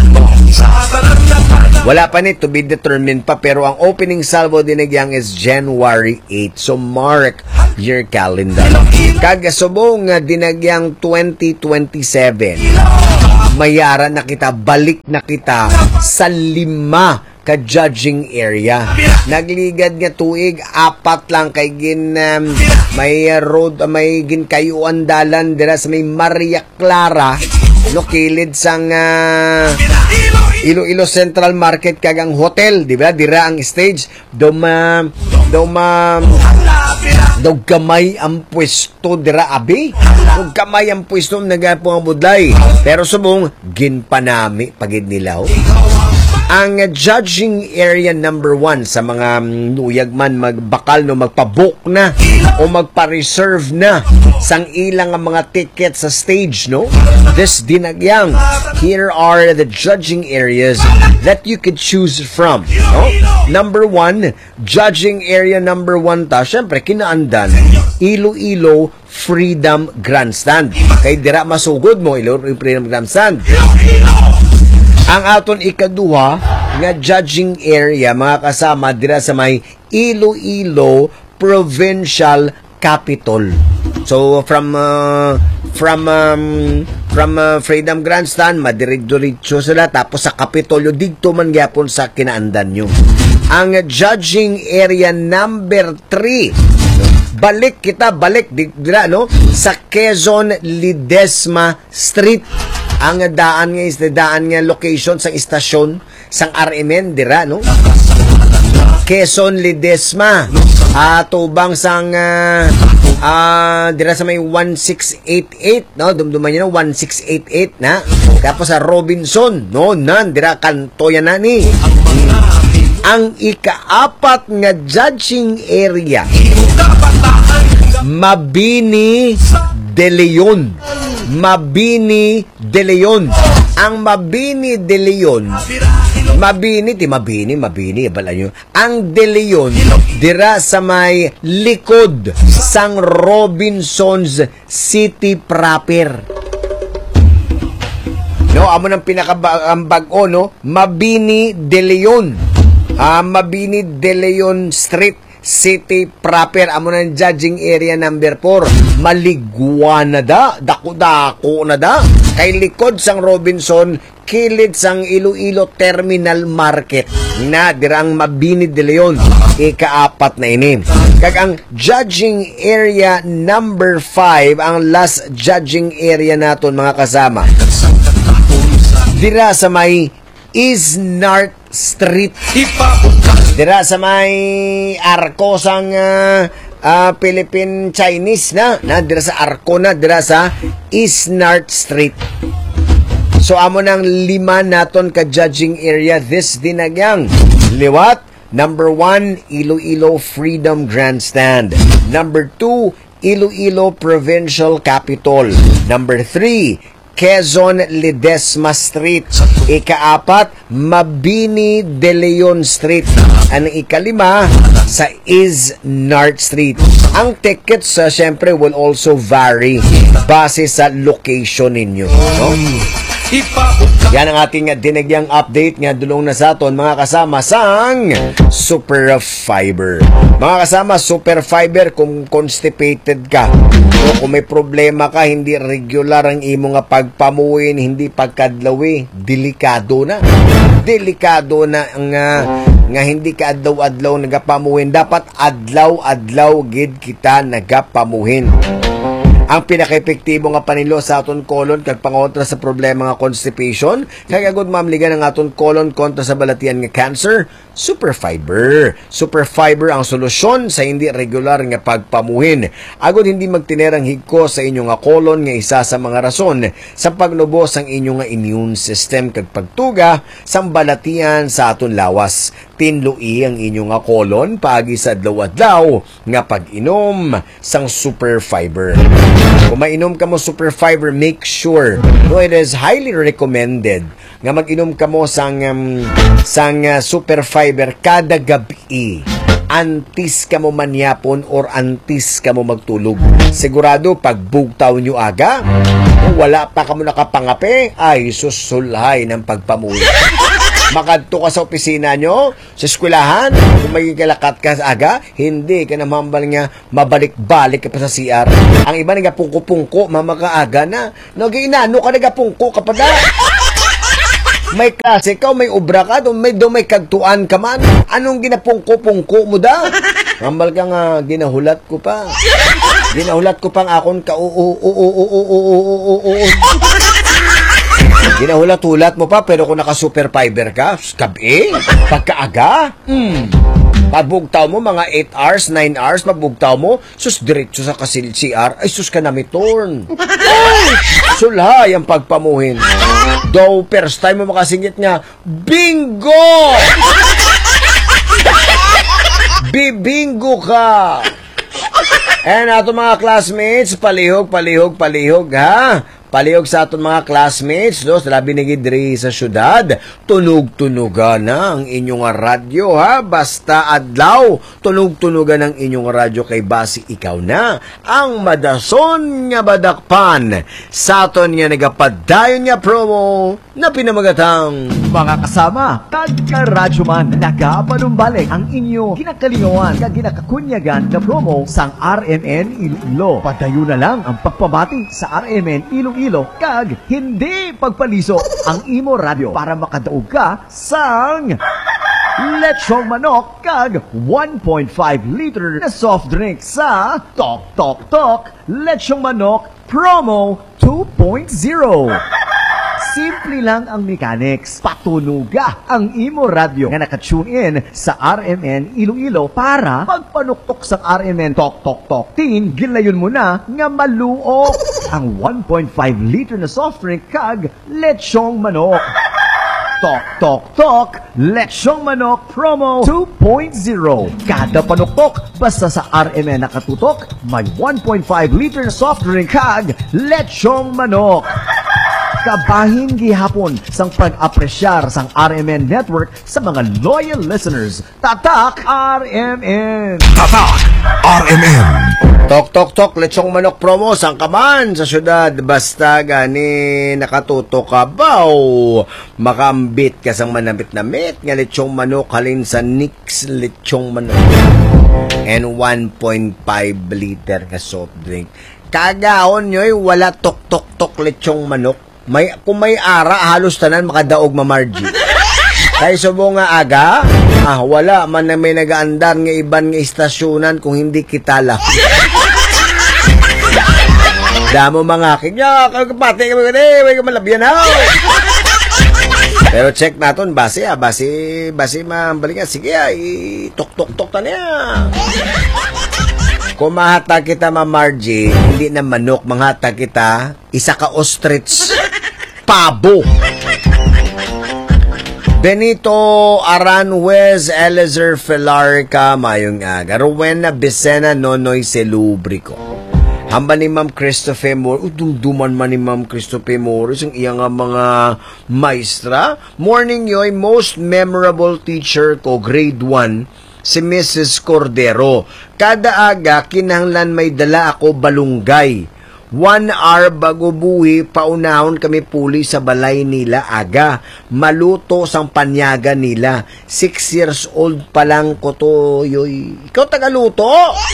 Wala pa ni, to be determined pa, pero ang opening salvo dinagyang is January eighth. So mark your calendar. Kagasubong nga dinagyang twenty twenty-seven. Mayara na kita, balik na kita sa lima ka judging area. Nagligad nga tuig, apat lang kay gin um, may road, may gin kayuan dalan dira sa may Maria Clara, no, kilid sang uh, Iloilo Central Market kagang hotel, di ba? Dira ang stage, do ma do ma do gamay ang pwesto dira abi. Do gamay ang pwesto nagapo ang budlay. Pero subong ginpanami pagid nila. Oh. Ang judging area number one sa mga nuyag man magbakal no magpabook na o magpa-reserve na sang ilang ang mga tickets sa stage, no? This dinagyang, here are the judging areas that you could choose from, no? Number one, judging area number one ta, syempre kinaandan, Iloilo Freedom Grandstand. Kay dira masugod mo Iloilo Freedom Grandstand. Ang aton ikaduha nga judging area, mga kasama, dira sa may Iloilo Provincial Capitol. So from uh, from um, from uh, Freedom Grandstand madiretso sila tapos sa Kapitolyo didto man gyapon sa kinaandan nyo. Ang judging area number three, balik kita balik dira, no, sa Quezon Ledesma Street. Ang daan nga is daan nga location sa istasyon sang R M N dira, no, Quezon Ledesma, uh, tubang sang uh, uh, dira sa may one six eight eight, no, dumduman niyo, no, one six eight eight na, tapos sa Robinson, no, nan dira kanto yan na ni. Ang ikaapat nga judging area, Mabini de Leon. Mabini de Leon. Ang Mabini de Leon, Mabini, ti Mabini, Mabini, bala nyo. Ang de Leon, dira sa may likod sang Robinsons City proper. No, amo nang pinakabag-o, no? Mabini de Leon. Uh, Mabini de Leon Street, City proper, amo ng judging area number four. Maligwa na da, dako-dako na da, kay likod sang Robinson, kilid sang Iloilo Terminal Market na dirang Mabini de Leon, ikaapat na ini. Kag ang judging area number five, ang last judging area naton, mga kasama, dira sa may Isnart Street, dira sa may arko sang uh, uh, Philippine Chinese na, na dira sa arko na, dira sa Isnart Street. So amo nang lima naton ka judging area this dinagyang. Liwat, number one, Iloilo Freedom Grandstand. Number two, Iloilo Provincial Capitol. Number three, Quezon Ledesma Street. Ikaapat, Mabini de Leon Street. Ang ikalima, sa Isnart Street. Ang tickets, uh, syempre, will also vary base sa location ninyo. No? Yan ang ating dinagyang update nga dulong na sa aton, mga kasama, sang Super Fiber. Mga kasama, Super Fiber kung constipated ka o kung may problema ka, hindi regular ang imo nga pagpamuin, hindi pagkadlawi, delikado na. Delikado na nga, nga hindi ka adlaw-adlaw nagapamuhin. Dapat adlaw-adlaw gid kita nagapamuhin. Ang pinaka-epektibo nga panilo sa aton colon kag pangontra sa problema nga constipation, kag agud mamligan ang aton colon kontra sa balatian nga cancer, Super Fiber. Super Fiber ang solusyon sa hindi regular nga pagpamuhin. Agud hindi magtinerang higko sa inyong nga colon nga isa sa mga rason sa paglubos ang inyong nga immune system kag pagtuga sang balatian sa aton lawas. Tinlui ang inyong nga colon paagi sa adlaw-adlaw nga pag-inom sang Super Fiber. Kung mainom ka mo Super Fiber, make sure, no, it is highly recommended nga mag-inom ka mo sang, um, sang uh, Super Fiber kada gabi. antis ka mo manyapon or antis ka mo magtulog. Sigurado pag bugtaw nyo aga, wala pa ka mo nakapangape, ay susulhay ng pagpamuhi. Makadto ka sa opisina nyo, sa eskwelahan, kung may kalakat ka sa aga, hindi ka na mambal nga mabalik-balik ka pa sa C R. Ang iba nagapungko-pungko, mamakaaga na. Nag-inano ka nagapungko ka pa na. May klase ka, may obra ka, do may, do may kagtuan ka man. Anong ginapungko-pungko mo da? Mambal ka nga, ginahulat ko pa. Ginahulat ko pang akon ka, oo, oo, oo, oo, oo, oo, oo. Ginahulat-hulat mo pa, pero kung naka-super fiber ka, kabi, pagkaaga, hmm. Pagbugtaw mo, mga eight hours, nine hours, pagbugtaw mo, sus, diretso sa kasil C R, ay sus ka na mitorn. Ay, sulhay ang pagpamuhin. Though, first time mo makasingit nga, bingo! Bibingo ka! And ato mga classmates, palihog, palihog, palihog, ha? Palihog sa aton mga classmates, no? Sa labi ni Gidri sa syudad, tunog-tunugan na ang inyong radyo, ha? Basta adlaw, tunog-tunugan ang inyong radyo kay basi ikaw na ang madason nga badakpan sa aton nga nagapadayon nga promo na pinamagatang Mga kasama, tagka-radyo man, nagapanumbalik ang inyo kinakalingawan kag ginakakunyagan na promo sang R M N Iloilo. Padayon na lang ang pagpabati sa R M N Iloilo kag hindi pagpaliso ang imo radyo para makadaog ka sang lechong manok kag one point five liter na soft drink sa Tok Tok Tok Lechong Manok Promo two point oh. Simple lang ang mechanics. Patunuga ang imo radyo nga naka-tune in sa R M N Iloilo para pagpanuktok sa R M N Tok Tok Tok Teen, gilayon mo na nga maluok ang one point five liter na soft drink kag lechong manok. Tok Tok Tok Lechong Manok Promo two point oh. Kada panuktok, basta sa R M N nakatutok, may one point five liter na soft drink kag lechong manok. Kabahin gihapon sang pag-apresyar sang R M N Network sa mga loyal listeners. Tatak R M N! Tatak R M N! Tok Tok Tok Lechong Manok Promo sang kaman sa syudad, basta gani nakatutok ka baw, makambit ka sang manamit-namit nga lechong manok halin sa Nix Lechong Manok and one point five liter ka soft drink. Kagaon nyo'y wala tok tok tok lechong manok. May, kung may ara, halos tanan makadaog mamarji. Kaya subo nga aga, ah, wala man na may nagaandar nga iban nga istasyonan kung hindi kita lang. Damo mga kinya, kagpati ka mga may kamalabyan ha. Pero check natin, base ah, base, base mambalik nga, sige ah, tok-tok-tok ta niya. Kung mahata kita mamarji, hindi na manok, mahata kita, isa ka ostrich, pabo. Benito Aranjuez, Elezer Felarca, mayong aga. Rowena Becena, Nonoy Selubrico. Hamba ni Ma'am Christopher Moore, udumduman man ni Ma'am Christopher Moore, ang iyang mga maestra. Morning yoy, most memorable teacher ko, grade one, si Missus Cordero. Kada aga, kinahanglan may dala ako balunggay. One hour bago buhi, paunahon kami puli sa balay nila aga. Maluto sang panyaga nila. Six years old pa lang ko to, yoy. Ikaw tagaluto?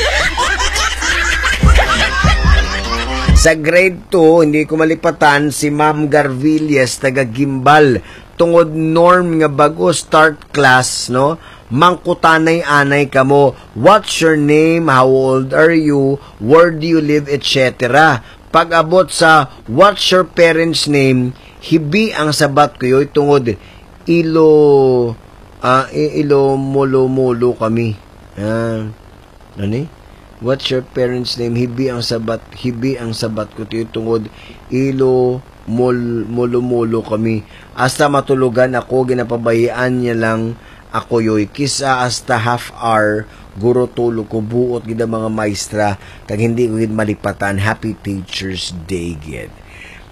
Sa grade two, hindi ko malipatan si Ma'am Garvillas, taga Gimbal. Tungod norm nga bago start class, no? Mangkutanay-anay ka mo. What's your name? How old are you? Where do you live? Etc. Pag abot sa what's your parents' name, hibi ang sabat ko yoy tungod ilo uh, ilo molo molo kami. Ah, uh, nani? What's your parents' name? Hibi ang sabat, hibi ang sabat ko tiyo tungod ilo mol molo molo kami. Hasta matulugan ako, ginapabayaan niya lang ako yoy, kisa hasta half hour, guro tulo ko, buot gida mga maestra, kag hindi ko gid malipatan. Happy Teacher's Day gid.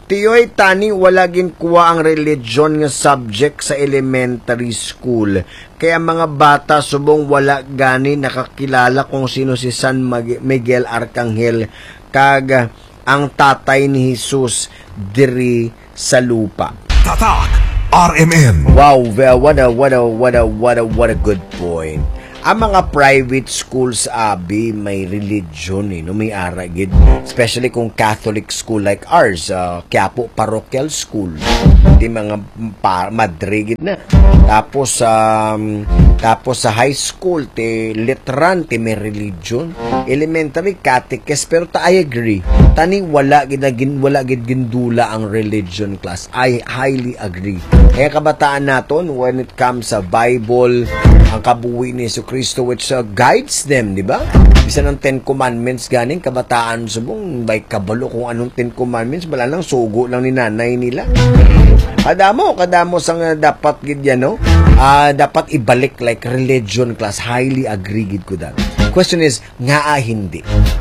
Tiyoy tani wala ginkuha ang religion nga subject sa elementary school. Kaya mga bata subong wala gani nakakilala kung sino si San Miguel Arcangel kag ang tatay ni Jesus diri sa lupa. Tatak R M N. Wow, well, what a what a what a what a what a good point. Ang mga private schools, abi, may religion, eh, no? May aragid. Especially kung Catholic school like ours, uh, Quiapo Parochial School. Di mga pa, madrigid na. Tapos, um, tapos sa high school, te Letran, te may religion. Elementary, catechist. Pero ta, I agree. Tani, wala gid wala gid gindula ang religion class. I highly agree. Kaya kabataan naton, when it comes sa Bible, ang kabuhi ni Yesu Kristo which uh, guides them, di ba? Isa ng Ten Commandments ganing kabataan subong by kabalo kung anong Ten Commandments, wala lang sugo lang ni nanay nila. Kadamo, kadamo sang uh, dapat gid yan, no? Uh, dapat ibalik like religion class. Highly agree gid ko that. Question is, nga ah, hindi.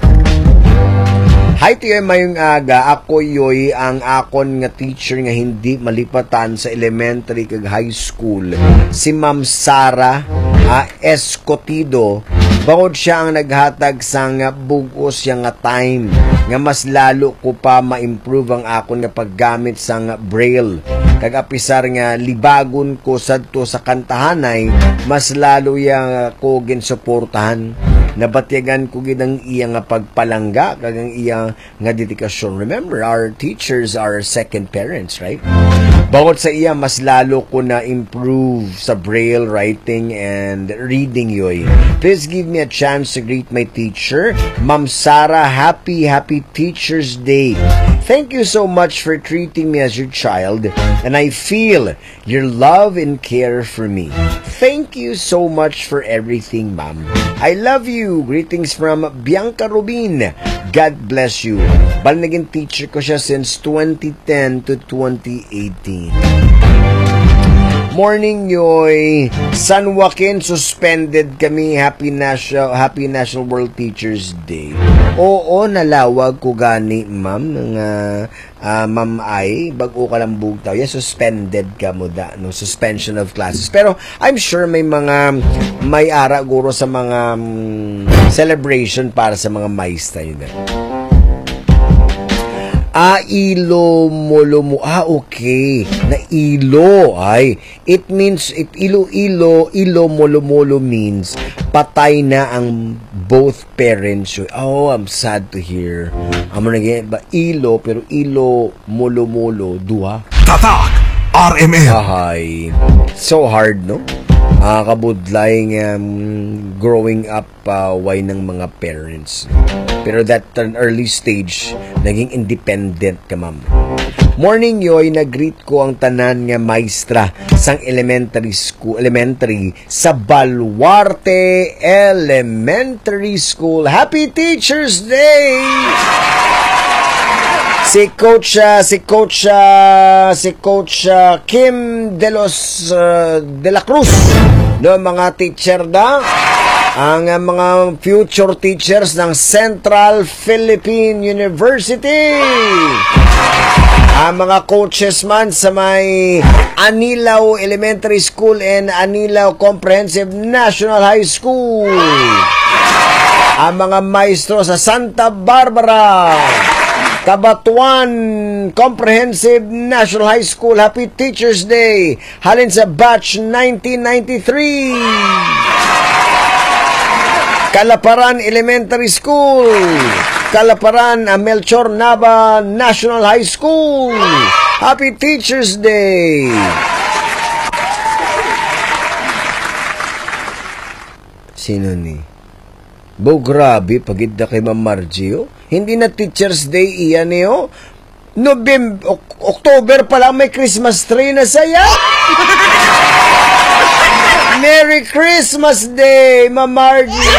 Hi, tiyo mayong aga. Ako yoy ang akon nga teacher nga hindi malipatan sa elementary kag high school. Si Ma'am Sara uh, Escotido. Bangod siya ang naghatag sa nga bugos siya nga time nga mas lalo ko pa ma-improve ang akon nga paggamit sa nga braille. Kag apisar nga libagon ko sadto sa kantahanay, mas lalo yang ko ginsuportahan. Nabatyagan ko gid ang iya nga pagpalangga kag ang iya nga dedikasyon. Remember, our teachers are second parents, right? Bangod sa iya, mas lalo ko na improve sa braille writing and reading yoy. Please give me a chance to greet my teacher, Ma'am Sara. Happy, happy Teacher's Day. Thank you so much for treating me as your child, and I feel your love and care for me. Thank you so much for everything, Ma'am. I love you. Greetings from Bianca Rubin. God bless you. Bal naging teacher ko siya since twenty ten to twenty eighteen. Morning, yoy. San Joaquin, suspended kami. Happy National Happy National World Teachers Day. Oo, nalawag ko gani, ma'am, ng uh, uh, ma'am ay, bago ka lang bugtaw. Yeah, suspended ka mo da, no? Suspension of classes. Pero, I'm sure may mga, may ara guro sa mga um, celebration para sa mga maista yun. Ah, ilo molo mo. Ah, okay. Na ilo. Ay, it means, it ilo-ilo, ilo molo-molo means patay na ang both parents. Oh, I'm sad to hear. Amo na ganyan ba? Ilo, pero ilo molo-molo, duha. Tatak R M N. Ahay. So hard, no? Uh, kabudlaying um, growing up uh, way ng mga parents. Pero that an early stage, naging independent ka, ma'am. Morning, yoy, nag-greet ko ang tanan nga maestra sang elementary school, elementary sa Baluarte Elementary School. Happy Teacher's Day! Si Coach, uh, si Coach, uh, si Coach uh, Kim de los uh, de la Cruz, no, mga teacher da, ang uh, mga future teachers ng Central Philippine University. Ang mga coaches man sa may Anilao Elementary School and Anilao Comprehensive National High School. Ang mga maestro sa Santa Barbara, Cabatuan Comprehensive National High School. Happy Teacher's Day. Halin sa batch nineteen ninety-three. Calaparan Elementary School. Calaparan Melchor Nava National High School. Happy Teacher's Day. Sino ni? Bo, grabe, pagid na kay Ma'am Margie, oh. Hindi na Teacher's Day iyan eh, oh. November, ok- October pa lang may Christmas tree na saya. Merry Christmas Day, Ma'am Margie.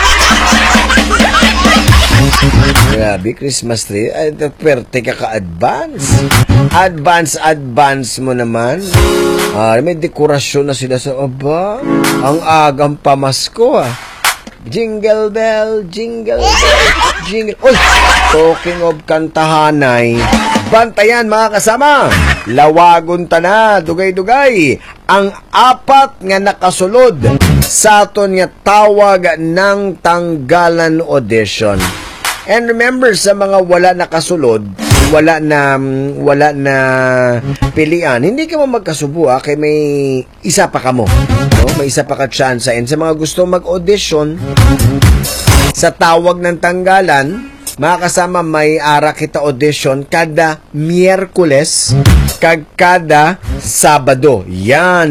Grabe, Christmas tree. Ay, pwerte ka ka-advance. Advance, advance mo naman. Ah, may dekorasyon na sila sa aba. Ang agang pamasko, ah. Jingle bell, jingle bell, jingle. Oy, talking of kantahanay, Bantayan mga kasama, lawagon ta na, dugay-dugay, ang apat nga nakasulod sa aton nga tawag ng tanggalan audition. And remember, sa mga wala nakasulod, wala na wala na pilian, hindi ka mo magkasubo ha, kay may isa pa ka mo, no? May isa pa ka chance. And sa mga gusto mag-audition sa tawag ng tanggalan, mga kasama, may ara kita audition kada Miyerkules kag kada Sabado. Yan.